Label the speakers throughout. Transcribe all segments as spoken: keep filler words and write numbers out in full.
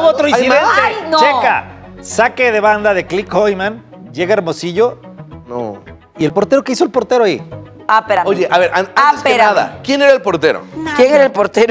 Speaker 1: hubo otro incidente.
Speaker 2: Ay, no.
Speaker 1: Checa. Saque de banda de Click Hoyman. Llega Hermosillo.
Speaker 3: No.
Speaker 1: ¿Y el portero? ¿Qué hizo el portero ahí?
Speaker 2: Ah, espérame.
Speaker 3: Oye, a ver, an-
Speaker 2: Ah,
Speaker 3: antes que
Speaker 2: espérame.
Speaker 3: nada, ¿quién era el portero?
Speaker 2: ¿Quién era el portero?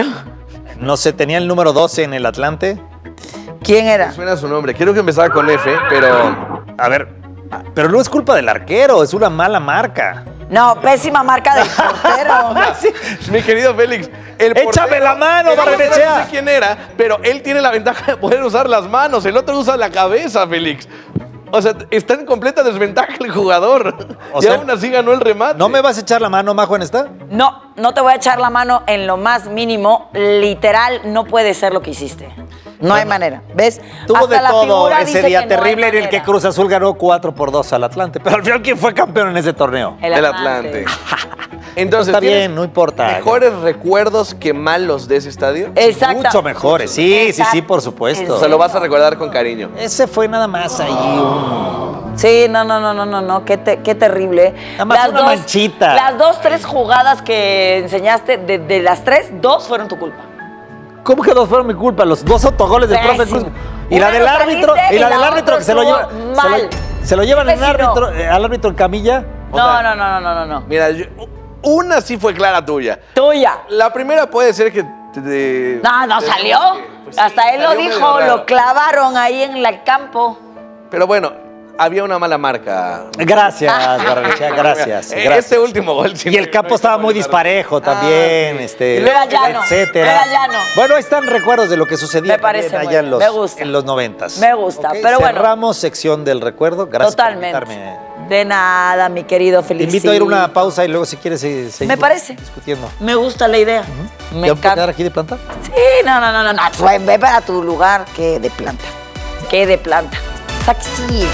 Speaker 1: No sé, tenía el número doce en el Atlante.
Speaker 2: ¿Quién era?
Speaker 3: Me suena su nombre. Creo que empezaba con F, pero...
Speaker 1: A ver, pero no es culpa del arquero, es una mala marca.
Speaker 2: No, pésima marca del portero.
Speaker 1: Sí.
Speaker 3: Mi querido Félix, el
Speaker 1: Échame la mano,
Speaker 3: el portero
Speaker 1: Barrenechea.
Speaker 3: No sé quién era, pero él tiene la ventaja de poder usar las manos. El otro usa la cabeza, Félix. O sea, está en completa desventaja el jugador.
Speaker 1: O
Speaker 3: y
Speaker 1: sea,
Speaker 3: aún así ganó el remate.
Speaker 1: ¿No me vas a echar la mano, Majo, en esta?
Speaker 2: No, no te voy a echar la mano en lo más mínimo. Literal, no puede ser lo que hiciste. No hay manera, ¿ves?
Speaker 1: Tuvo
Speaker 2: Hasta
Speaker 1: de
Speaker 2: la
Speaker 1: todo
Speaker 2: figura
Speaker 1: ese
Speaker 2: dice
Speaker 1: día
Speaker 2: que no hay
Speaker 1: terrible en el que
Speaker 2: manera.
Speaker 1: Cruz Azul ganó cuatro por dos al Atlante. Pero al final, ¿quién fue campeón en ese torneo?
Speaker 2: El
Speaker 3: El
Speaker 2: Atlante.
Speaker 3: Atlante. Entonces,
Speaker 1: Está
Speaker 3: ¿tienes
Speaker 1: bien, no importa.
Speaker 3: ¿mejores recuerdos que malos de ese estadio?
Speaker 2: Exacto.
Speaker 1: Mucho mejores, sí,
Speaker 2: Exacto.
Speaker 1: sí, sí, por supuesto.
Speaker 3: Se lo vas a recordar con cariño.
Speaker 1: Ese fue nada más ahí un...
Speaker 2: Sí, no, no, no, no, no, no, qué, te- qué terrible.
Speaker 1: Nada más una manchita.
Speaker 2: Las dos, tres jugadas que enseñaste, de, de las tres, dos fueron tu culpa.
Speaker 1: ¿Cómo que dos fueron mi culpa? Los dos autogoles del profe
Speaker 2: Pésimo.
Speaker 1: Cruz. Y
Speaker 2: Una
Speaker 1: la del
Speaker 2: lo
Speaker 1: árbitro,
Speaker 2: saliste
Speaker 1: y la
Speaker 2: y
Speaker 1: del
Speaker 2: la
Speaker 1: árbitro
Speaker 2: otra
Speaker 1: que se lo
Speaker 2: estuvo
Speaker 1: lleva. Se
Speaker 2: mal.
Speaker 1: lo, se lo llevan en
Speaker 2: Vecino.
Speaker 1: árbitro, eh, al árbitro en camilla.
Speaker 3: O
Speaker 2: No,
Speaker 3: sea,
Speaker 2: no, no, no, no, no, no.
Speaker 3: Mira, yo- una sí fue clara tuya.
Speaker 2: Tuya.
Speaker 3: La primera puede ser que... te- te-
Speaker 2: No, no
Speaker 3: te-
Speaker 2: salió.
Speaker 3: pues sí,
Speaker 2: Hasta él lo
Speaker 3: salió medio
Speaker 2: dijo,
Speaker 3: raro.
Speaker 2: lo clavaron ahí en el campo.
Speaker 3: Pero bueno, había una mala marca.
Speaker 1: Gracias, Barrenechea, gracias,
Speaker 3: Eh,
Speaker 1: gracias.
Speaker 3: Este último gol. sí
Speaker 1: Y el
Speaker 3: me-
Speaker 1: campo
Speaker 3: me
Speaker 1: estaba
Speaker 3: hizo
Speaker 1: muy
Speaker 3: molestar.
Speaker 1: disparejo también,
Speaker 3: Ah, sí.
Speaker 1: este,
Speaker 2: Era llano,
Speaker 1: etcétera.
Speaker 2: era llano.
Speaker 1: Bueno, ahí están recuerdos de lo que sucedía
Speaker 2: Me parece
Speaker 1: también
Speaker 2: muy
Speaker 1: allá en
Speaker 2: bien,
Speaker 1: los,
Speaker 2: me gusta.
Speaker 1: en los noventas.
Speaker 2: Me gusta,
Speaker 1: Ok,
Speaker 2: pero bueno.
Speaker 1: Cerramos sección del recuerdo. Gracias
Speaker 2: Totalmente.
Speaker 1: por invitarme.
Speaker 2: De nada, mi querido
Speaker 1: Te
Speaker 2: Félix.
Speaker 1: invito a ir a una pausa y luego si quieres eh, seguir
Speaker 2: Me parece.
Speaker 1: discutiendo.
Speaker 2: Me gusta la idea. Me
Speaker 1: ¿Ya puedo quedar
Speaker 2: encanta.
Speaker 1: aquí de planta?
Speaker 2: Sí, no, no, no, no, no. Ve, ve para tu lugar, que de planta. Que de planta. O sea, que sí.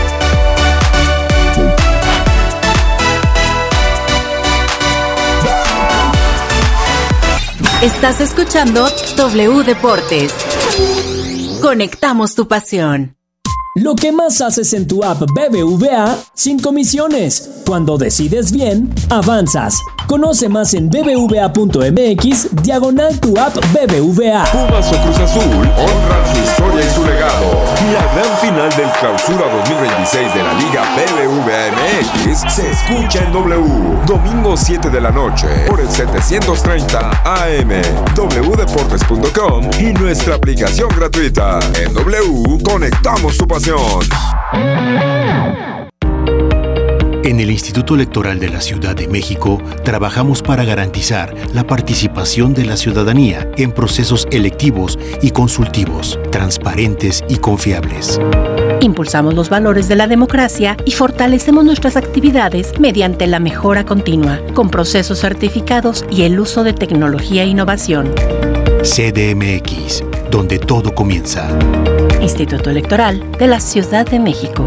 Speaker 4: Estás escuchando W Deportes. Conectamos tu pasión.
Speaker 5: Lo que más haces en tu app B B V A sin comisiones. Cuando decides bien, avanzas. Conoce más en bbva.mx diagonal tu app B B V A.
Speaker 6: Pumas o Cruz Azul honran su historia y su legado. La gran final del Clausura dos mil veintiséis de la Liga B B V A M X se escucha en W. Domingo siete de la noche por el setecientos treinta A M, w deportes punto com y nuestra aplicación gratuita. En W, conectamos tu pasión.
Speaker 7: En el Instituto Electoral de la Ciudad de México trabajamos para garantizar la participación de la ciudadanía en procesos electivos y consultivos, transparentes y confiables.
Speaker 4: Impulsamos los valores de la democracia y fortalecemos nuestras actividades mediante la mejora continua, con procesos certificados y el uso de tecnología e innovación.
Speaker 7: C D M X, donde todo comienza.
Speaker 4: Instituto Electoral de la Ciudad de México.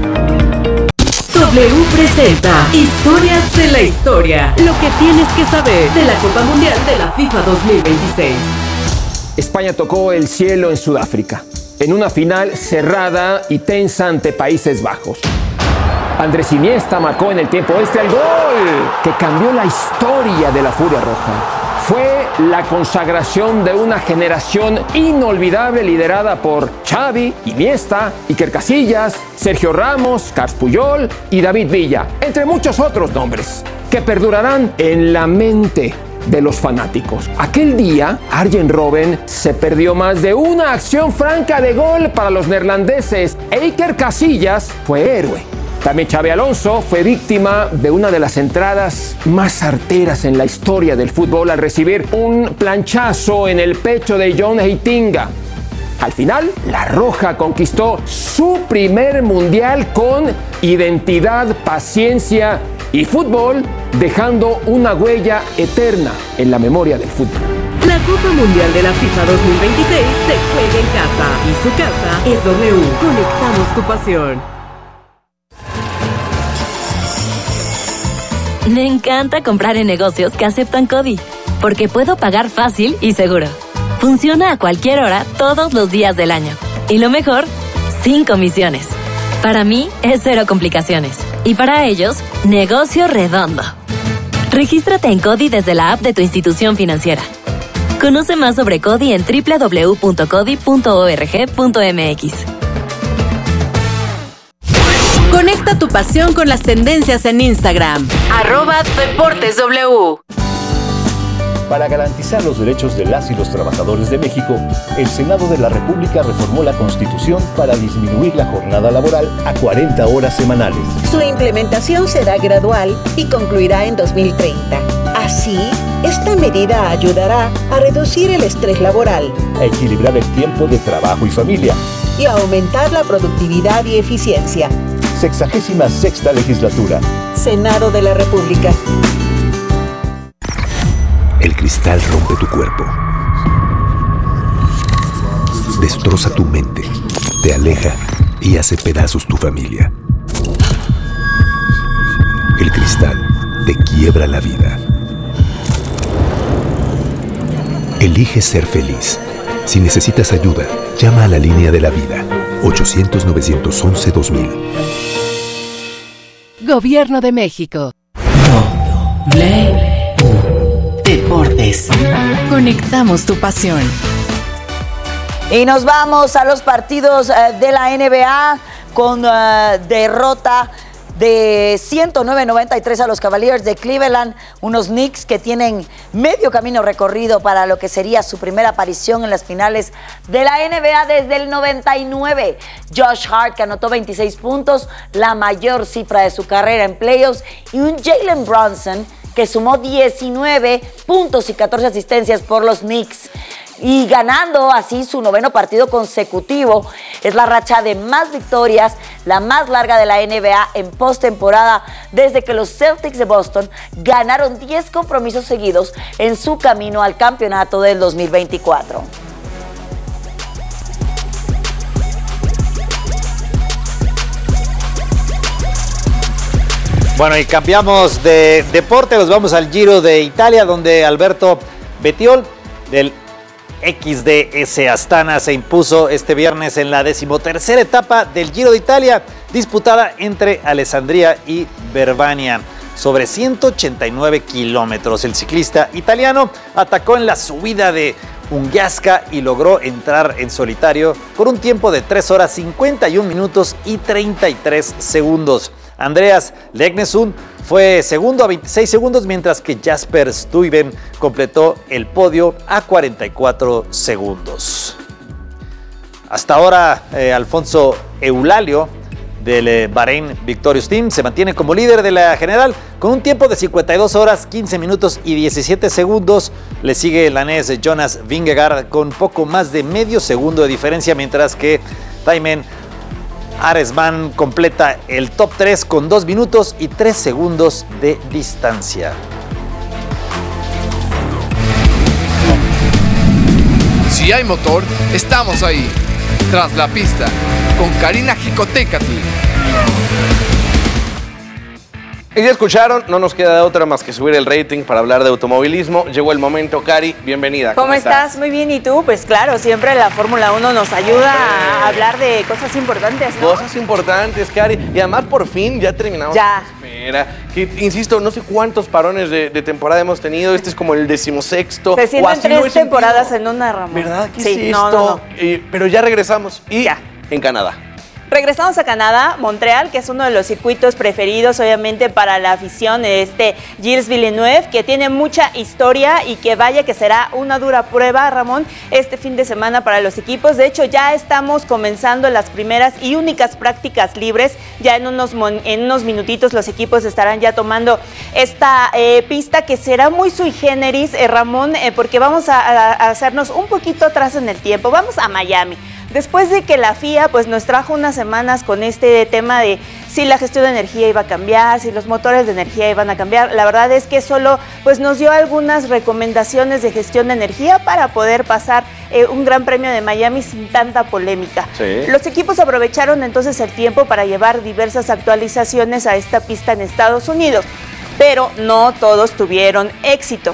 Speaker 8: W presenta Historias de la Historia. Lo que tienes que saber de la Copa Mundial de la FIFA dos mil veintiséis.
Speaker 9: España tocó el cielo en Sudáfrica, en una final cerrada y tensa ante Países Bajos. Andrés Iniesta marcó en el tiempo extra el gol que cambió la historia de la Furia Roja. Fue la consagración de una generación inolvidable liderada por Xavi, Iniesta, Iker Casillas, Sergio Ramos, Carles Puyol y David Villa, entre muchos otros nombres, que perdurarán en la mente de los fanáticos. Aquel día, Arjen Robben se perdió más de una acción franca de gol para los neerlandeses e Iker Casillas fue héroe. También Xabi Alonso fue víctima de una de las entradas más certeras en la historia del fútbol al recibir un planchazo en el pecho de John Heitinga. Al final, la Roja conquistó su primer mundial con identidad, paciencia y fútbol, dejando una huella eterna en la memoria del fútbol.
Speaker 8: La Copa Mundial de la FIFA dos mil veintiséis se juega en casa y su casa es W. Conectamos tu pasión.
Speaker 10: Me encanta comprar en negocios que aceptan CODI, porque puedo pagar fácil y seguro. Funciona a cualquier hora, todos los días del año. Y lo mejor, sin comisiones. Para mí, es cero complicaciones. Y para ellos, negocio redondo. Regístrate en CODI desde la app de tu institución financiera. Conoce más sobre CODI en doble u doble u doble u punto codi punto org punto m x.
Speaker 4: Conecta tu pasión con las tendencias en Instagram. Arroba Deportes W.
Speaker 11: Para garantizar los derechos de las y los trabajadores de México, el Senado de la República reformó la Constitución para disminuir la jornada laboral a cuarenta horas semanales.
Speaker 12: Su implementación será gradual y concluirá en dos mil treinta. Así, esta medida ayudará a reducir el estrés laboral,
Speaker 11: a equilibrar el tiempo de trabajo y familia
Speaker 12: y a aumentar la productividad y eficiencia.
Speaker 11: Sexagésima sexta legislatura.
Speaker 12: Senado de la República.
Speaker 13: El cristal rompe tu cuerpo, destroza tu mente, te aleja y hace pedazos tu familia. El cristal te quiebra la vida. Elige ser feliz. Si necesitas ayuda, llama a la línea de la vida. ochocientos, novecientos once, dos mil.
Speaker 4: Gobierno de México.
Speaker 8: Play.
Speaker 4: Deportes. Conectamos tu pasión.
Speaker 2: Y nos vamos a los partidos uh, de la N B A con uh, derrota de ciento nueve a noventa y tres a los Cavaliers de Cleveland, unos Knicks que tienen medio camino recorrido para lo que sería su primera aparición en las finales de la N B A desde el noventa y nueve. Josh Hart, que anotó veintiséis puntos, la mayor cifra de su carrera en playoffs, y un Jalen Brunson que sumó diecinueve puntos y catorce asistencias por los Knicks. Y ganando así su noveno partido consecutivo, es la racha de más victorias, la más larga de la N B A en postemporada desde que los Celtics de Boston ganaron diez compromisos seguidos en su camino al campeonato del dos mil veinticuatro.
Speaker 1: Bueno, y cambiamos de deporte, nos vamos al Giro de Italia, donde Alberto Bettiol del X D S Astana se impuso este viernes en la decimotercera etapa del Giro de Italia, disputada entre Alessandria y Verbania, sobre ciento ochenta y nueve kilómetros. El ciclista italiano atacó en la subida de Ungiasca y logró entrar en solitario por un tiempo de tres horas cincuenta y un minutos y treinta y tres segundos. Andreas Legnesund fue segundo a veintiséis segundos, mientras que Jasper Stuyven completó el podio a cuarenta y cuatro segundos. Hasta ahora, eh, Alfonso Eulalio del eh, Bahrein Victorious Team se mantiene como líder de la general con un tiempo de cincuenta y dos horas, quince minutos y diecisiete segundos. Le sigue el danés Jonas Vingegaard con poco más de medio segundo de diferencia, mientras que Thymen Aresman completa el top tres con dos minutos y tres segundos de distancia.
Speaker 14: Si hay motor, estamos ahí. Tras la pista, con Karina Jicotecatl.
Speaker 3: Y ya escucharon, no nos queda de otra más que subir el rating para hablar de automovilismo. Llegó el momento, Cari, bienvenida.
Speaker 15: ¿Cómo, ¿Cómo estás? estás? Muy bien, ¿y tú? Pues claro, siempre la Fórmula uno nos ayuda a hablar de cosas importantes, ¿no?
Speaker 3: Cosas importantes, Cari. Y además, por fin, ya terminamos.
Speaker 15: Ya.
Speaker 3: Espera, que, insisto, no sé cuántos parones de, de temporada hemos tenido. Este es como el decimosexto.
Speaker 15: Se sienten tres temporadas en una, Ramón.
Speaker 3: ¿Verdad? ¿Qué
Speaker 15: sí,
Speaker 3: es esto?
Speaker 15: No, no, no.
Speaker 3: Eh, pero ya regresamos. Y
Speaker 15: ya.
Speaker 3: En Canadá.
Speaker 15: Regresamos a Canadá, Montreal, que es uno de los circuitos preferidos obviamente para la afición de este Gilles Villeneuve, que tiene mucha historia y que vaya que será una dura prueba, Ramón, este fin de semana para los equipos. De hecho, ya estamos comenzando las primeras y únicas prácticas libres. Ya en unos, en unos minutitos los equipos estarán ya tomando esta eh, pista que será muy sui generis, eh, Ramón, eh, porque vamos a, a hacernos un poquito atrás en el tiempo. Vamos a Miami. Después de que la F I A pues, nos trajo unas semanas con este tema de si la gestión de energía iba a cambiar, si los motores de energía iban a cambiar, la verdad es que solo pues, nos dio algunas recomendaciones de gestión de energía para poder pasar eh, un Gran Premio de Miami sin tanta polémica.
Speaker 3: Sí.
Speaker 15: Los equipos aprovecharon entonces el tiempo para llevar diversas actualizaciones a esta pista en Estados Unidos, pero no todos tuvieron éxito.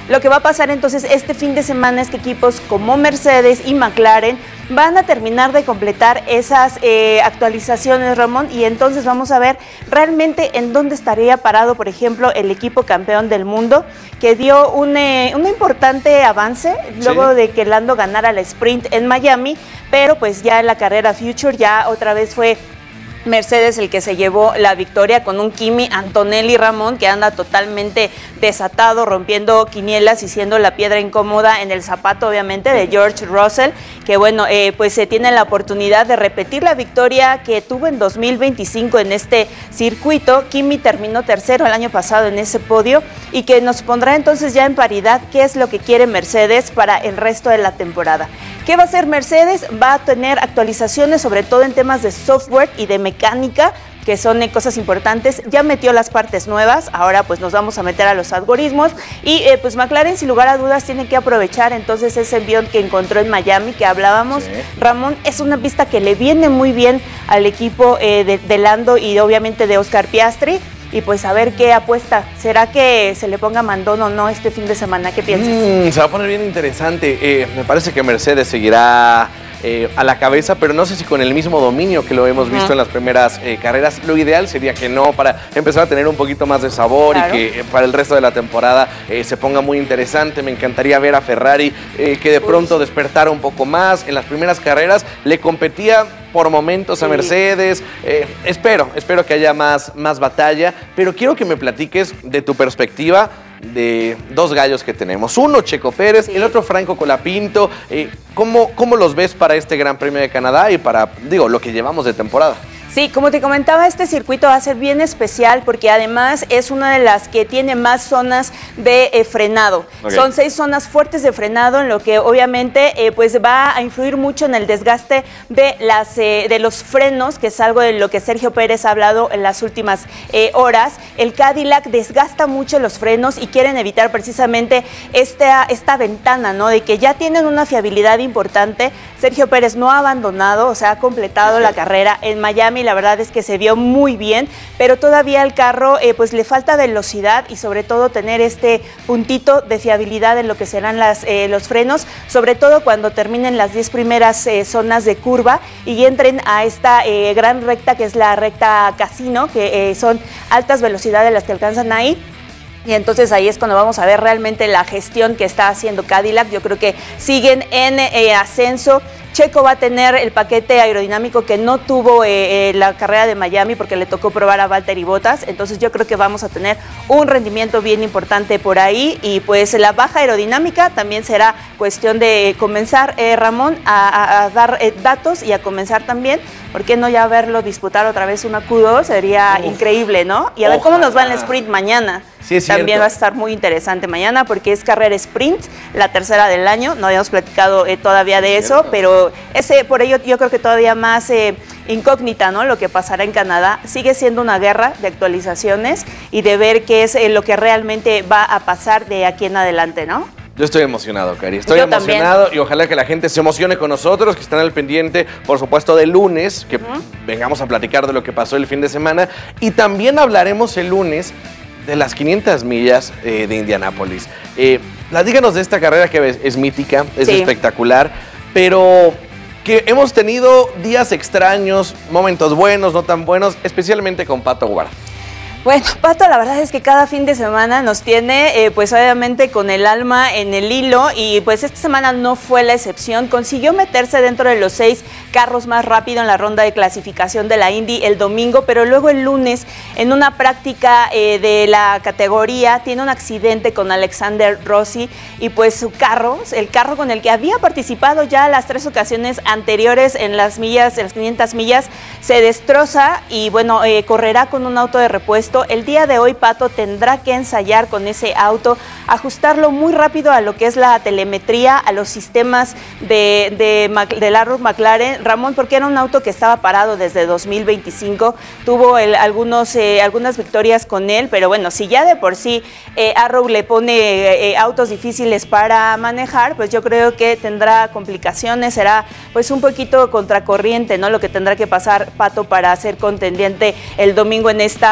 Speaker 15: Lo que va a pasar entonces este fin de semana es que equipos como Mercedes y McLaren van a terminar de completar esas eh, actualizaciones, Ramón, y entonces vamos a ver realmente en dónde estaría parado, por ejemplo, el equipo campeón del mundo, que dio un, eh, un importante avance luego sí. de que Lando ganara la sprint en Miami, pero pues ya en la carrera Future ya otra vez fue Mercedes el que se llevó la victoria con un Kimi Antonelli, Ramón, que anda totalmente desatado, rompiendo quinielas y siendo la piedra incómoda en el zapato, obviamente, de George Russell, que bueno, eh, pues se tiene la oportunidad de repetir la victoria que tuvo en dos mil veinticinco en este circuito. Kimi terminó tercero el año pasado en ese podio y que nos pondrá entonces ya en paridad qué es lo que quiere Mercedes para el resto de la temporada. ¿Qué va a hacer Mercedes? Va a tener actualizaciones, sobre todo en temas de software y de mecánica, que son eh, cosas importantes. Ya metió las partes nuevas, ahora pues nos vamos a meter a los algoritmos y eh, pues McLaren sin lugar a dudas tiene que aprovechar entonces ese envión que encontró en Miami que hablábamos. Sí. Ramón, es una pista que le viene muy bien al equipo eh, de, de Lando y obviamente de Oscar Piastri. Y pues a ver qué apuesta. ¿Será que se le ponga mandón o no este fin de semana? ¿Qué piensas?
Speaker 3: Mm, se va a poner bien interesante. Eh, me parece que Mercedes seguirá eh, a la cabeza, pero no sé si con el mismo dominio que lo hemos uh-huh. visto en las primeras eh, carreras. Lo ideal sería que no, para empezar a tener un poquito más de sabor claro. y que eh, para el resto de la temporada eh, se ponga muy interesante. Me encantaría ver a Ferrari eh, que de pronto Uy. despertara un poco más. En las primeras carreras le competía por momentos a Mercedes, eh, espero, espero que haya más, más batalla, pero quiero que me platiques de tu perspectiva de dos gallos que tenemos, uno Checo Pérez, sí. el otro Franco Colapinto, eh, ¿cómo, ¿cómo los ves para este Gran Premio de Canadá y para, digo, lo que llevamos de temporada?
Speaker 15: Sí, como te comentaba, este circuito va a ser bien especial porque además es una de las que tiene más zonas de eh, frenado. Okay. Son seis zonas fuertes de frenado, en lo que obviamente eh, pues va a influir mucho en el desgaste de, las, eh, de los frenos, que es algo de lo que Sergio Pérez ha hablado en las últimas eh, horas. El Cadillac desgasta mucho los frenos y quieren evitar precisamente esta, esta ventana, ¿no? De que ya tienen una fiabilidad importante. Sergio Pérez no ha abandonado, o sea, ha completado sí. la carrera en Miami. La verdad es que se vio muy bien, pero todavía al carro eh, pues le falta velocidad y sobre todo tener este puntito de fiabilidad en lo que serán las, eh, los frenos, sobre todo cuando terminen las diez primeras eh, zonas de curva y entren a esta eh, gran recta que es la recta Casino, que eh, son altas velocidades las que alcanzan ahí. Y entonces ahí es cuando vamos a ver realmente la gestión que está haciendo Cadillac. Yo creo que siguen en eh, ascenso. Checo va a tener el paquete aerodinámico que no tuvo eh, eh, la carrera de Miami porque le tocó probar a Valtteri Bottas, entonces yo creo que vamos a tener un rendimiento bien importante por ahí y pues la baja aerodinámica también será cuestión de comenzar, eh, Ramón, a, a, a dar eh, datos y a comenzar también, ¿por qué no ya verlo disputar otra vez una Q dos? Sería Uf, increíble, ¿no? Y a ver ojalá. cómo nos va en el sprint mañana.
Speaker 3: Sí, es
Speaker 15: También
Speaker 3: cierto.
Speaker 15: va a estar muy interesante mañana porque es carrera sprint, la tercera del año. No habíamos platicado eh, todavía de eso, pero ese por ello yo creo que todavía más eh, incógnita, ¿no? Lo que pasará en Canadá. Sigue siendo una guerra de actualizaciones y de ver qué es eh, lo que realmente va a pasar de aquí en adelante, ¿no?
Speaker 3: Yo estoy emocionado, Cari. Estoy
Speaker 15: Yo
Speaker 3: emocionado
Speaker 15: también.
Speaker 3: Y ojalá que la gente se emocione con nosotros, que están al pendiente, por supuesto, del lunes, que uh-huh. vengamos a platicar de lo que pasó el fin de semana. Y también hablaremos el lunes de las quinientas millas eh, de Indianápolis. Eh, platícanos de esta carrera que es, es mítica, es sí. espectacular, pero que hemos tenido días extraños, momentos buenos, no tan buenos, especialmente con Pato Ward.
Speaker 15: Bueno, Pato, la verdad es que cada fin de semana nos tiene, eh, pues obviamente con el alma en el hilo y pues esta semana no fue la excepción. Consiguió meterse dentro de los seis carros más rápido en la ronda de clasificación de la Indy el domingo, pero luego el lunes en una práctica eh, de la categoría tiene un accidente con Alexander Rossi y pues su carro, el carro con el que había participado ya las tres ocasiones anteriores en las millas, en las quinientas millas, se destroza y bueno, eh, correrá con un auto de repuesto. El día de hoy Pato tendrá que ensayar con ese auto, ajustarlo muy rápido a lo que es la telemetría, a los sistemas de, de, de Arrow McLaren, Ramón, porque era un auto que estaba parado desde dos mil veinticinco, tuvo el, algunos, eh, algunas victorias con él, pero bueno, si ya de por sí eh, Arrow le pone eh, autos difíciles para manejar, pues yo creo que tendrá complicaciones, será pues un poquito contracorriente, ¿no? Lo que tendrá que pasar Pato para ser contendiente el domingo en esta carrera.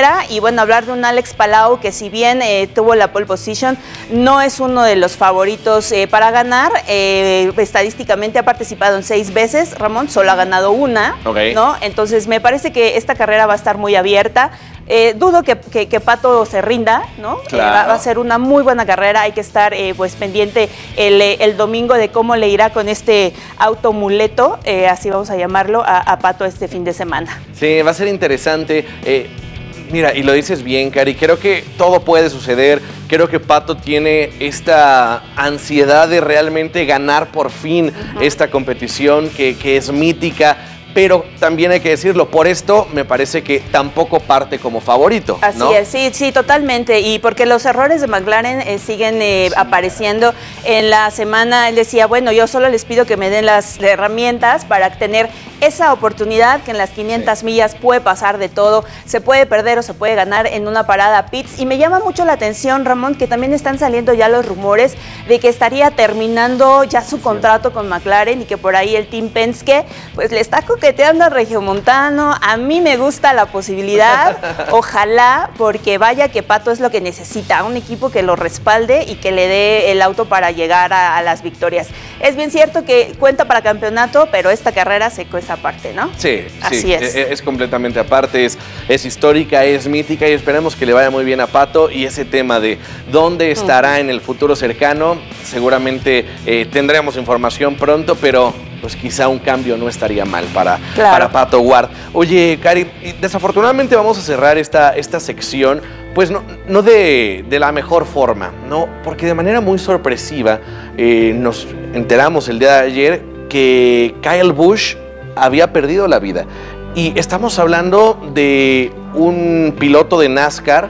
Speaker 15: carrera. Y bueno, hablar de un Alex Palau que si bien eh, tuvo la pole position, no es uno de los favoritos eh, para ganar. Eh, estadísticamente ha participado en seis veces, Ramón, solo ha ganado una, okay. ¿no? Entonces me parece que esta carrera va a estar muy abierta. Eh, dudo que, que, que Pato se rinda, ¿no? Claro. Eh, va, va a ser una muy buena carrera, hay que estar eh, pues pendiente el, el domingo de cómo le irá con este automuleto, eh, así vamos a llamarlo, a, a Pato este fin de semana.
Speaker 3: Sí, va a ser interesante. Eh, mira, y lo dices bien, Cari, creo que todo puede suceder. Creo que Pato tiene esta ansiedad de realmente ganar por fin uh-huh. esta competición que, que es mítica. Pero también hay que decirlo, por esto me parece que tampoco parte como favorito, ¿no?
Speaker 15: Así es, sí, sí, totalmente. Y porque los errores de McLaren eh, siguen eh, sí. apareciendo. En la semana él decía, bueno, yo solo les pido que me den las herramientas para tener esa oportunidad que en las quinientas sí. millas puede pasar de todo. Se puede perder o se puede ganar en una parada pits. Y me llama mucho la atención, Ramón, que también están saliendo ya los rumores de que estaría terminando ya su contrato con McLaren y que por ahí el Team Penske pues le está coqueteando a Regiomontano. A mí me gusta la posibilidad, ojalá, porque vaya que Pato es lo que necesita, un equipo que lo respalde y que le dé el auto para llegar a, a las victorias. Es bien cierto que cuenta para campeonato, pero esta carrera se cuesta aparte, ¿no?
Speaker 3: Sí,
Speaker 15: así
Speaker 3: sí,
Speaker 15: es.
Speaker 3: es. Es completamente aparte, es, es histórica, es mítica y esperemos que le vaya muy bien a Pato. Y ese tema de dónde estará uh-huh. en el futuro cercano, seguramente eh, tendremos información pronto, pero pues quizá un cambio no estaría mal para, claro. para Pato Ward. Oye, Cari, desafortunadamente vamos a cerrar esta, esta sección, pues no, no de, de la mejor forma, ¿no? Porque de manera muy sorpresiva eh, nos enteramos el día de ayer que Kyle Busch había perdido la vida. Y estamos hablando de un piloto de NASCAR,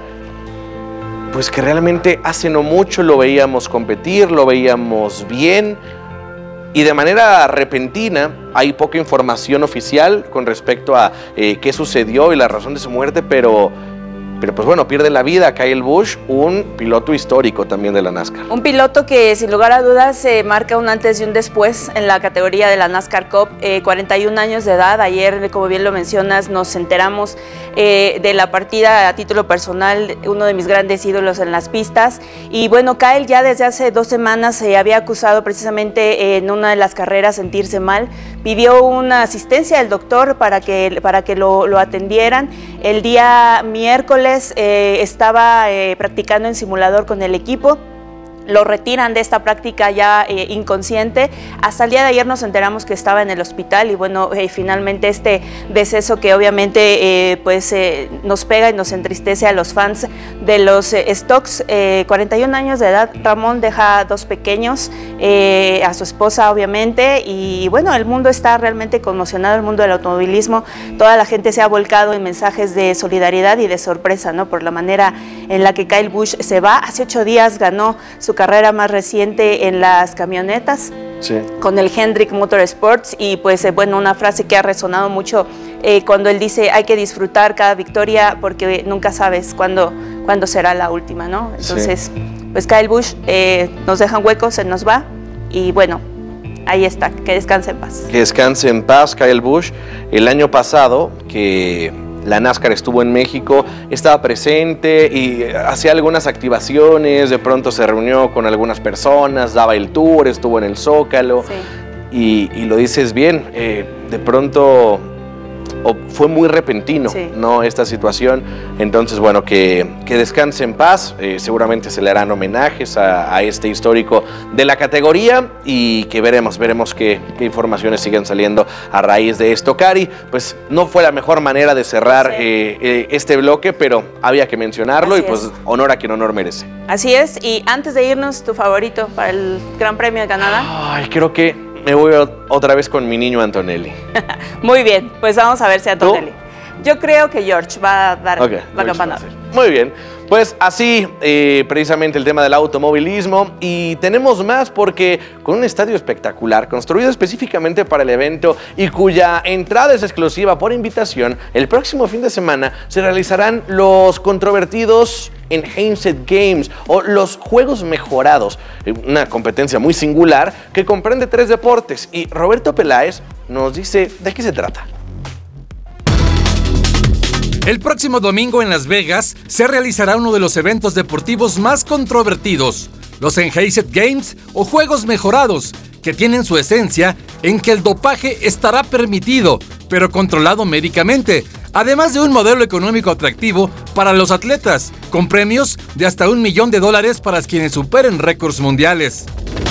Speaker 3: pues que realmente hace no mucho lo veíamos competir, lo veíamos bien. Y de manera repentina, hay poca información oficial con respecto a eh, qué sucedió y la razón de su muerte, pero, pero pues bueno, pierde la vida Kyle Busch, un piloto histórico también de la NASCAR.
Speaker 15: Un piloto que sin lugar a dudas se eh, marca un antes y un después en la categoría de la NASCAR Cup, eh, cuarenta y un años de edad. Ayer, como bien lo mencionas, nos enteramos eh, de la partida a título personal, uno de mis grandes ídolos en las pistas. Y bueno, Kyle ya desde hace dos semanas se eh, había acusado precisamente eh, en una de las carreras sentirse mal. Pidió una asistencia del doctor para que, para que lo, lo atendieran. El día miércoles eh, estaba eh, practicando en simulador con el equipo. Lo retiran de esta práctica ya eh, inconsciente. Hasta el día de ayer nos enteramos que estaba en el hospital y bueno, eh, finalmente este deceso que obviamente eh, pues eh, nos pega y nos entristece a los fans de los eh, Stocks. Eh, cuarenta y un años de edad, Ramón deja dos pequeños, eh, a su esposa obviamente, y bueno, el mundo está realmente conmocionado, el mundo del automovilismo. Toda la gente se ha volcado en mensajes de solidaridad y de sorpresa, ¿no? Por la manera en la que Kyle Busch se va. Hace ocho días ganó su carrera más reciente en las camionetas, sí. con el Hendrick Motorsports, y pues eh, bueno, una frase que ha resonado mucho eh, cuando él dice hay que disfrutar cada victoria porque nunca sabes cuándo, cuándo será la última, ¿no? Entonces, sí. pues Kyle Busch eh, nos deja un hueco, se nos va y bueno, ahí está, que descanse en paz.
Speaker 3: Que descanse en paz Kyle Busch. El año pasado que la NASCAR estuvo en México, estaba presente y hacía algunas activaciones, de pronto se reunió con algunas personas, daba el tour, estuvo en el Zócalo, sí. y, y lo dices bien, eh, de pronto o fue muy repentino, sí. ¿no? Esta situación. Entonces, bueno, que, que descanse en paz. Eh, seguramente se le harán homenajes a, a este histórico de la categoría y que veremos, veremos qué, qué informaciones siguen saliendo a raíz de esto. Cari, pues no fue la mejor manera de cerrar sí. eh, eh, este bloque, pero había que mencionarlo. Así y pues es. honor a quien honor merece.
Speaker 15: Así es. Y antes de irnos, tu favorito para el Gran Premio de Canadá.
Speaker 3: Ay, creo que me voy otra vez con mi niño Antonelli.
Speaker 15: Muy bien, pues vamos a ver si Antonelli. ¿Tú? Yo creo que George va a dar okay, la campanada.
Speaker 3: Muy bien, pues así eh, precisamente el tema del automovilismo, y tenemos más porque con un estadio espectacular construido específicamente para el evento y cuya entrada es exclusiva por invitación, el próximo fin de semana se realizarán los controvertidos Enhanced Games o los Juegos Mejorados, una competencia muy singular que comprende tres deportes, y Roberto Peláez nos dice de qué se trata.
Speaker 16: El próximo domingo en Las Vegas se realizará uno de los eventos deportivos más controvertidos, los Enhanced Games o Juegos Mejorados, que tienen su esencia en que el dopaje estará permitido, pero controlado médicamente, además de un modelo económico atractivo para los atletas, con premios de hasta un millón de dólares para quienes superen récords mundiales.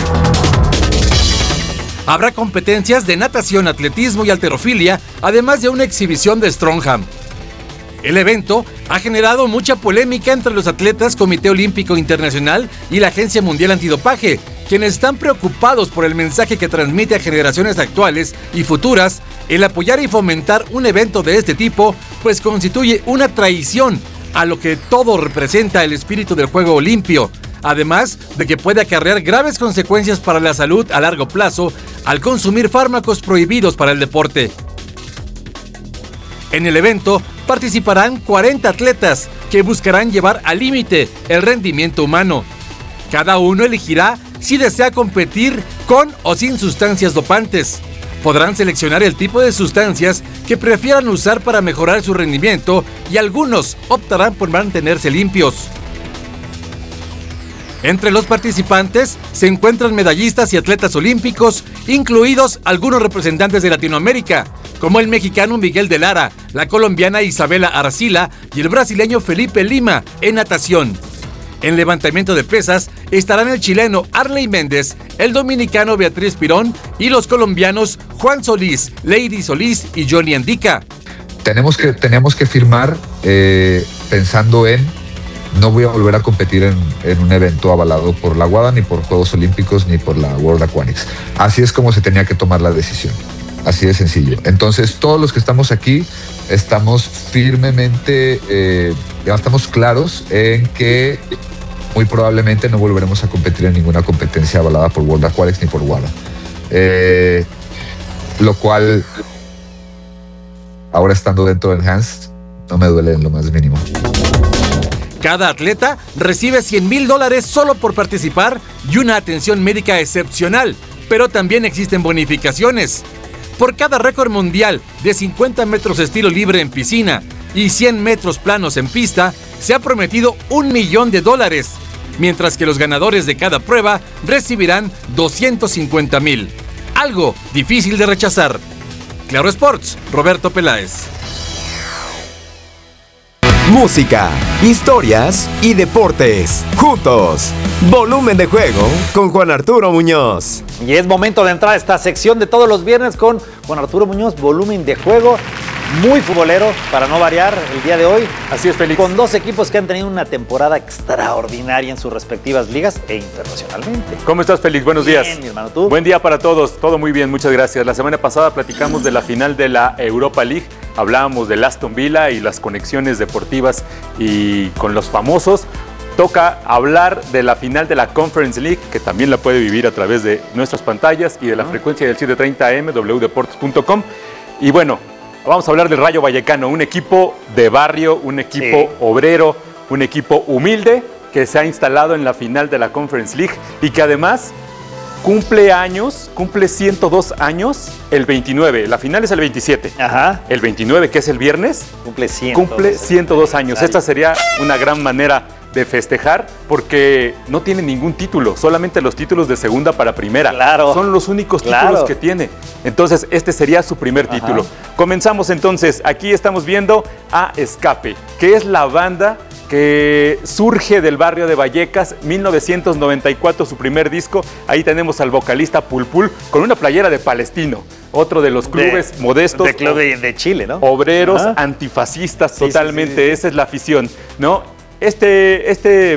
Speaker 16: Habrá competencias de natación, atletismo y halterofilia, además de una exhibición de Strongham. El evento ha generado mucha polémica entre los atletas, Comité Olímpico Internacional y la Agencia Mundial Antidopaje, quienes están preocupados por el mensaje que transmite a generaciones actuales y futuras el apoyar y fomentar un evento de este tipo, pues constituye una traición a lo que todo representa el espíritu del juego limpio, además de que puede acarrear graves consecuencias para la salud a largo plazo al consumir fármacos prohibidos para el deporte. En el evento participarán cuarenta atletas que buscarán llevar al límite el rendimiento humano. Cada uno elegirá si desea competir con o sin sustancias dopantes. Podrán seleccionar el tipo de sustancias que prefieran usar para mejorar su rendimiento y algunos optarán por mantenerse limpios. Entre los participantes se encuentran medallistas y atletas olímpicos, incluidos algunos representantes de Latinoamérica, como el mexicano Miguel de Lara, la colombiana Isabela Arcila y el brasileño Felipe Lima en natación. En levantamiento de pesas estarán el chileno Arley Méndez, el dominicano Beatriz Pirón y los colombianos Juan Solís, Lady Solís y Johnny Andica.
Speaker 17: Tenemos que, tenemos que firmar eh, pensando en no voy a volver a competir en, en un evento avalado por la WADA, ni por Juegos Olímpicos, ni por la World Aquatics. Así es como se tenía que tomar la decisión. Así de sencillo. Entonces, todos los que estamos aquí estamos firmemente, eh, ya estamos claros en que muy probablemente no volveremos a competir en ninguna competencia avalada por World Aquatics ni por WADA. Eh, lo cual, ahora estando dentro de Enhanced, no me duele en lo más mínimo.
Speaker 16: Cada atleta recibe cien mil dólares solo por participar y una atención médica excepcional, pero también existen bonificaciones. Por cada récord mundial de cincuenta metros estilo libre en piscina y cien metros planos en pista, se ha prometido un millón de dólares, mientras que los ganadores de cada prueba recibirán doscientos cincuenta mil. Algo difícil de rechazar. Claro Sports, Roberto Peláez.
Speaker 18: Música, historias y deportes. Juntos. Volumen de juego con Juan Arturo Muñoz.
Speaker 1: Y es momento de entrar a esta sección de todos los viernes con Juan Arturo Muñoz, volumen de juego. Muy futbolero, para no variar, el día de hoy.
Speaker 19: Así es, Félix.
Speaker 1: Con dos equipos que han tenido una temporada extraordinaria en sus respectivas ligas e internacionalmente.
Speaker 19: ¿Cómo estás, Félix? Buenos
Speaker 1: bien,
Speaker 19: días.
Speaker 1: Mi hermano, ¿tú?
Speaker 19: Buen día para todos. Todo muy bien, muchas gracias. La semana pasada platicamos de la final de la Europa League. Hablábamos del Aston Villa y las conexiones deportivas y con los famosos. Toca hablar de la final de la Conference League, que también la puede vivir a través de nuestras pantallas y de la frecuencia del siete treinta A M, doble u deportes punto com. Y bueno, vamos a hablar del Rayo Vallecano, un equipo de barrio, un equipo sí. obrero, un equipo humilde que se ha instalado en la final de la Conference League y que además cumple años, cumple ciento dos años el veintinueve. La final es el veintisiete.
Speaker 1: Ajá.
Speaker 19: El veintinueve, que es el viernes,
Speaker 1: cumple,
Speaker 19: cumple ciento dos años. Esta sería una gran manera de festejar porque no tiene ningún título, solamente los títulos de segunda para primera.
Speaker 1: Claro.
Speaker 19: Son los únicos títulos
Speaker 1: claro.
Speaker 19: que tiene. Entonces, este sería su primer Ajá. título. Comenzamos entonces. Aquí estamos viendo a Escape, que es la banda que surge del barrio de Vallecas, mil novecientos noventa y cuatro, su primer disco. Ahí tenemos al vocalista Pulpul con una playera de Palestino, otro de los clubes
Speaker 1: de,
Speaker 19: modestos.
Speaker 1: De club de, de Chile, ¿no?
Speaker 19: Obreros,
Speaker 1: Ajá.
Speaker 19: antifascistas,
Speaker 1: sí,
Speaker 19: totalmente.
Speaker 1: Sí, sí, sí.
Speaker 19: Esa es la afición, ¿no? Este, este,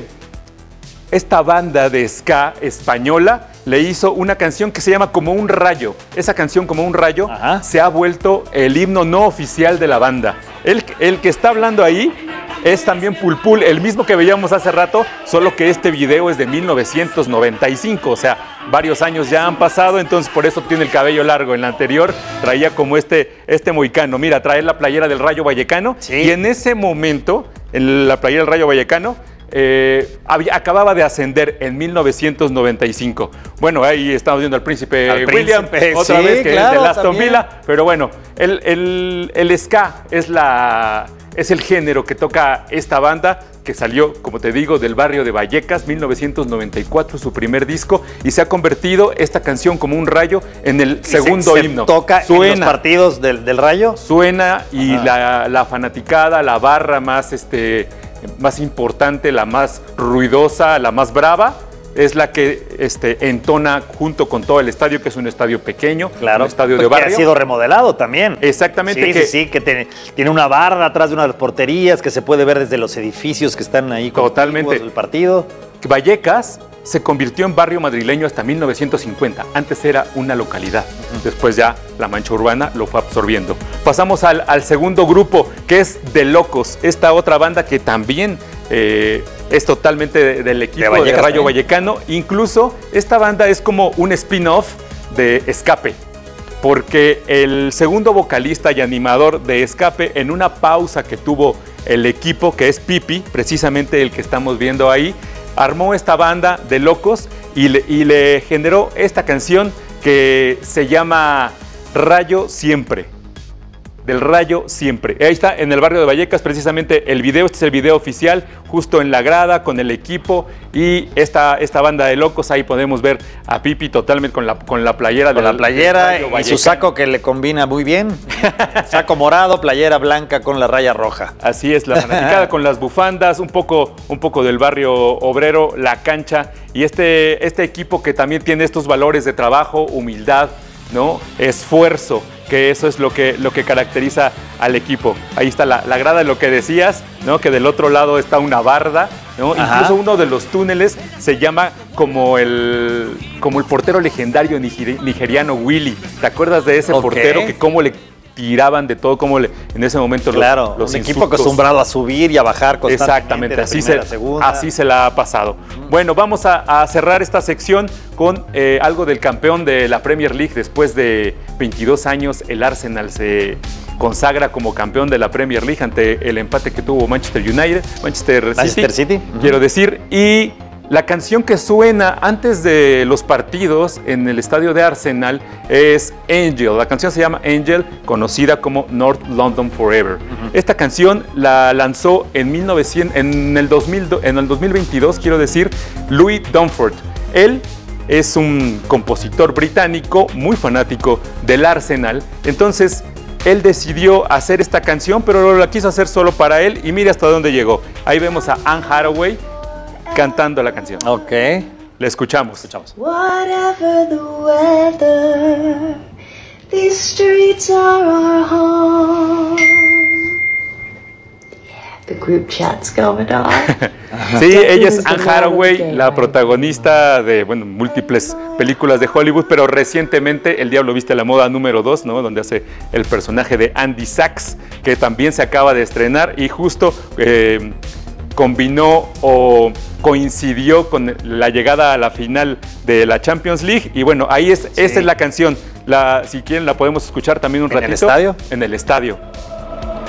Speaker 19: esta banda de ska española le hizo una canción que se llama Como un rayo. Esa canción, Como un rayo, Ajá. se ha vuelto el himno no oficial de la banda. El, el que está hablando ahí es también Pulpul, el mismo que veíamos hace rato, solo que este video es de mil novecientos noventa y cinco, o sea, varios años ya han pasado, entonces por eso tiene el cabello largo. En la anterior traía como este, este mohicano. Mira, trae la playera del Rayo Vallecano, sí. y en ese momento, en la playera del Rayo Vallecano, eh, había, acababa de ascender en mil novecientos noventa y cinco. Bueno, ahí estamos viendo al príncipe
Speaker 1: Al
Speaker 19: William,
Speaker 1: príncipe,
Speaker 19: otra
Speaker 1: sí,
Speaker 19: vez, que
Speaker 1: claro,
Speaker 19: es de Aston
Speaker 1: también.
Speaker 19: Villa. Pero bueno, el, el, el ska es, la, es el género que toca esta banda, que salió, como te digo, del barrio de Vallecas, mil novecientos noventa y cuatro, su primer disco, y se ha convertido esta canción como un rayo en el segundo
Speaker 1: se, se
Speaker 19: himno.
Speaker 1: toca
Speaker 19: Suena,
Speaker 1: en los partidos del, del Rayo.
Speaker 19: Suena y la, la fanaticada, la barra más, este, más importante, la más ruidosa, la más brava, es la que este, entona junto con todo el estadio, que es un estadio pequeño,
Speaker 1: Claro,
Speaker 19: un estadio de
Speaker 1: porque
Speaker 19: barrio.
Speaker 1: ha sido remodelado también.
Speaker 19: Exactamente.
Speaker 1: Sí,
Speaker 19: que,
Speaker 1: sí, sí, que te- tiene una barra atrás de una de las porterías que se puede ver desde los edificios que están ahí.
Speaker 19: Totalmente.
Speaker 1: El partido.
Speaker 19: Vallecas se convirtió en barrio madrileño hasta mil novecientos cincuenta. Antes era una localidad. Después ya la mancha urbana lo fue absorbiendo. Pasamos al, al segundo grupo, que es De Locos. Esta otra banda que también eh, es totalmente de- del equipo de,
Speaker 1: Vallecas
Speaker 19: Rayo
Speaker 1: también.
Speaker 19: Vallecano. Incluso esta banda es como un spin-off de Escape. Porque el segundo vocalista y animador de Escape, en una pausa que tuvo el equipo, que es Pipi, precisamente el que estamos viendo ahí, armó esta banda de locos y le, y le generó esta canción que se llama Rayo Siempre. Del Rayo Siempre. Ahí está, en el barrio de Vallecas, precisamente el video. Este es el video oficial, justo en la grada, con el equipo y esta, esta banda de locos. Ahí podemos ver a Pipi totalmente con la, con la playera.
Speaker 1: Con
Speaker 19: del-
Speaker 1: la playera
Speaker 19: del Rayo
Speaker 1: y su
Speaker 19: Vallecano.
Speaker 1: saco que le combina muy bien. Saco morado, playera blanca con la raya roja.
Speaker 19: Así es, la fanaticada con las bufandas, un poco, un poco del barrio obrero, la cancha y este, este equipo que también tiene estos valores de trabajo, humildad, ¿no? Esfuerzo, que eso es lo que, lo que caracteriza al equipo. Ahí está la, la grada de lo que decías, ¿no? Que del otro lado está una barda, ¿no?
Speaker 1: Ajá.
Speaker 19: Incluso uno de los túneles se llama como el, como el portero legendario nigeri- nigeriano Willy. ¿Te acuerdas de ese
Speaker 1: Ok.
Speaker 19: portero que cómo le tiraban de todo, cómo le, en ese momento los-
Speaker 1: Claro,
Speaker 19: los
Speaker 1: un equipo
Speaker 19: insultos?
Speaker 1: acostumbrado a subir y a bajar constantemente.
Speaker 19: Exactamente,
Speaker 1: de
Speaker 19: así
Speaker 1: primera
Speaker 19: se,
Speaker 1: a segunda.
Speaker 19: así se la ha pasado. Bueno, vamos a, a cerrar esta sección con eh, algo del campeón de la Premier League. Después de veintidós años, el Arsenal se consagra como campeón de la Premier League ante el empate que tuvo Manchester United, Manchester,
Speaker 1: Manchester
Speaker 19: City,
Speaker 1: City. Ujú.
Speaker 19: quiero decir, y la canción que suena antes de los partidos en el estadio de Arsenal es Angel. La canción se llama Angel, conocida como North London Forever. Esta canción la lanzó en, mil novecientos, en, el dos mil, do- en el dos mil veintidós, quiero decir, Louis Dunford. Él es un compositor británico muy fanático del Arsenal. Entonces, él decidió hacer esta canción, pero la quiso hacer solo para él y mire hasta dónde llegó. Ahí vemos a Anne Hathaway cantando la canción.
Speaker 1: Ok.
Speaker 19: La escuchamos. Escuchamos.
Speaker 20: Whatever the weather, these streets are our home. The group chat's going on.
Speaker 19: Sí, ella es Anne Hathaway, la protagonista de bueno, múltiples películas de Hollywood, pero recientemente El Diablo Viste a la Moda número dos, ¿no? Donde hace el personaje de Andy Sachs, que también se acaba de estrenar y justo eh, combinó o coincidió con la llegada a la final de la Champions League. Y bueno, ahí es, esa es la canción. La, si quieren la podemos escuchar también un
Speaker 1: ¿En el
Speaker 19: ratito.
Speaker 1: estadio?
Speaker 19: En el estadio.